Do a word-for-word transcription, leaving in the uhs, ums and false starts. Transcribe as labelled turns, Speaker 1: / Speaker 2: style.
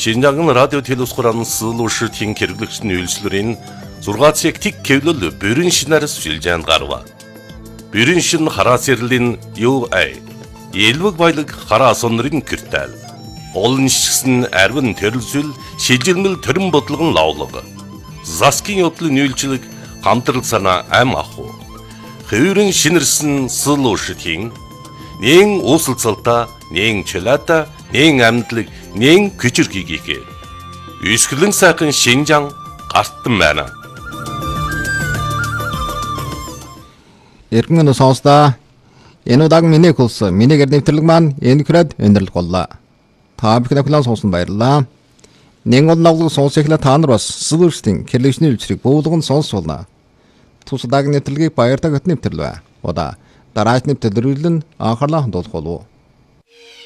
Speaker 1: Шинжаан радио телевизхуран сылуушртын хэрэглэгчдийн үйлчлэрийн зургаан цаг тик кевлэл бүрэн шинээр сүлжээнд гарва. Бүрэн шин хараа сэрлэн ю ай. Элвэг баялаг хараа сонрын киртэл. Олон шигсэн арвин төрөлсөл шилжилмэл төрөн бодлогон лавлага. Заскин yoдлын үйлчлэг хамтрал санаа ам аху. Хөврэн шинэрсэн сылуушртын нэн уусалцалта, нэн чөлөөта, нэн амьдлаг, нэн күчирхийгээ. Үсгэлэн сайхан Шинжаан гартан байна.
Speaker 2: Эргэн өнө сонсдоо энэ удааг миний хөлс миний гэр нэвтрэлэг маань энэ хүрээд өндөрлөх боллоо. Та бүхэн ахлаа сонсон баярлалаа. Нэн онлог сонсохлаа та нар бас сэлүүрстийн хэрэглэгчний үйлчлэг буулган сонсуулна. Тус удааг нэвтрэлгийг баяртай гот нэвтрэлвэ. Удаа дараач нэвтрэлрүүлэн анхаарлаа хандуулах болов.